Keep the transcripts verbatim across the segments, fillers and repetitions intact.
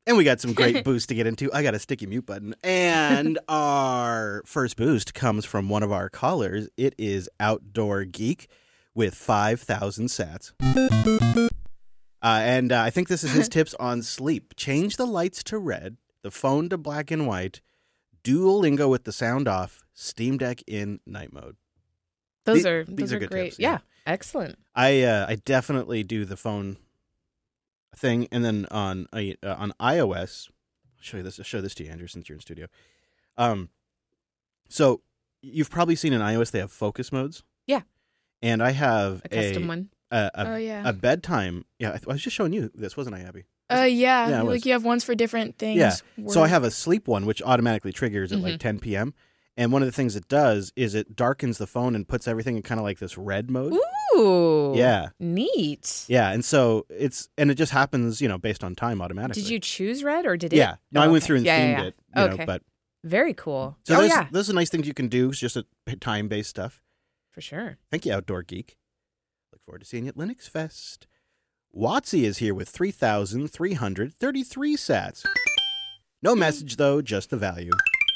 And we got some great boosts to get into. I got a sticky mute button. And our first boost comes from one of our callers. It is Outdoor Geek with five thousand sats. Uh, and uh, I think this is his tips on sleep. Change the lights to red, the phone to black and white, Duolingo with the sound off, Steam Deck in night mode. Those The- are these those are are good great. tips, Yeah. yeah. Excellent. I uh, I definitely do the phone thing, and then on uh, on iOS, I'll show you this. I'll show this to you, Andrew, since you're in studio. Um, so you've probably seen in iOS they have focus modes. Yeah. And I have A custom one. A, a, Oh, yeah. a bedtime. Yeah, I, th- I was just showing you this, wasn't I, Abby? Uh, yeah. Yeah, it was. Like you have ones for different things. Yeah. So I Word. have a sleep one, which automatically triggers at Mhm. like ten p.m. And one of the things it does is it darkens the phone and puts everything in kind of like this red mode. Ooh. Yeah. Neat. Yeah, and so it's and it just happens, you know, based on time automatically. Did you choose red or did it? Yeah, no, Oh, I went okay. through and yeah, themed yeah, yeah. it, you Okay. know, but Very cool. so oh, there's yeah. there's some nice things you can do. It's just a time based stuff. For sure. Thank you, Outdoor Geek. Look forward to seeing you at Linux Fest. Watsy is here with three thousand three hundred thirty-three sats. No message though, just the value.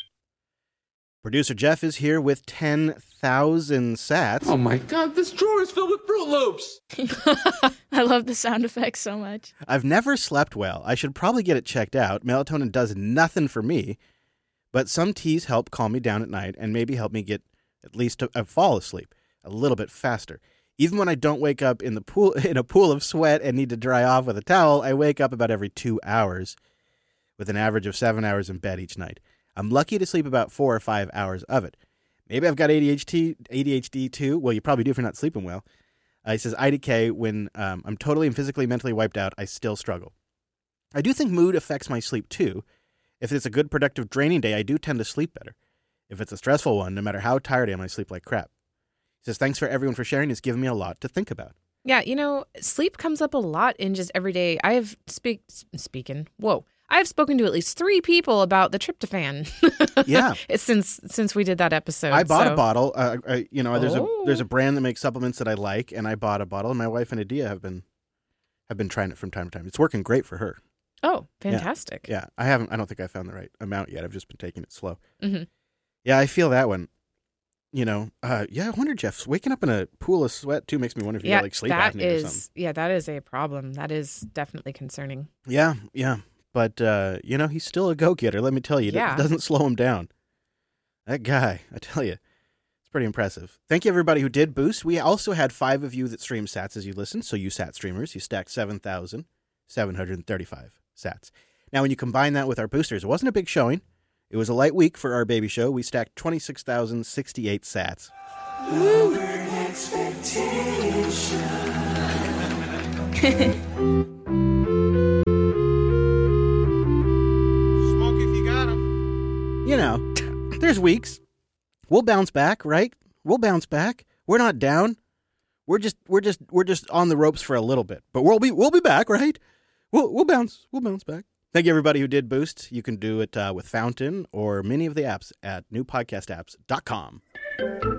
Producer Jeff is here with ten thousand sats. Oh my god, this drawer is filled with Fruit Loops! I love the sound effects so much. I've never slept well. I should probably get it checked out. Melatonin does nothing for me, but some teas help calm me down at night and maybe help me get at least a, a fall asleep a little bit faster. Even when I don't wake up in the pool in a pool of sweat and need to dry off with a towel, I wake up about every two hours with an average of seven hours in bed each night. I'm lucky to sleep about four or five hours of it. Maybe I've got A D H D, A D H D too. Well, you probably do if you're not sleeping well. Uh, he says, I D K, when um, I'm totally and physically, mentally wiped out, I still struggle. I do think mood affects my sleep too. If it's a good, productive, draining day, I do tend to sleep better. If it's a stressful one, no matter how tired I am, I sleep like crap. He says, thanks for everyone for sharing. It's given me a lot to think about. Yeah, you know, sleep comes up a lot in just everyday. I have speak speaking. Whoa. I have spoken to at least three people about the tryptophan. Yeah. It's since since we did that episode. I bought so- a bottle. Uh, I, you know, there's Oh. a there's a brand that makes supplements that I like, and I bought a bottle. And my wife and Adia have been have been trying it from time to time. It's working great for her. Oh, fantastic. Yeah, I haven't. I don't think I found the right amount yet. I've just been taking it slow. hmm Yeah, I feel that one. You know, uh, yeah. I wonder, Jeff, waking up in a pool of sweat too makes me wonder if you Yeah, got like sleep that apnea or something. is yeah, that is a problem. That is definitely concerning. Yeah, yeah. But, uh, you know, he's still a go-getter, let me tell you. Yeah. It doesn't slow him down. That guy, I tell you, it's pretty impressive. Thank you, everybody who did boost. We also had five of you that streamed sats as you listened. So you sat streamers, you stacked seven thousand seven hundred thirty-five sats. Now, when you combine that with our boosters, it wasn't a big showing. It was a light week for our baby show. We stacked twenty-six thousand sixty-eight sats. Smoke if you got 'em. You know, there's weeks. We'll bounce back, right? We'll bounce back. We're not down. We're just we're just we're just on the ropes for a little bit. But we'll be we'll be back, right? We'll we'll bounce. We'll bounce back. Thank you everybody who did boost. You can do it uh, with Fountain or many of the apps at new podcast apps dot com.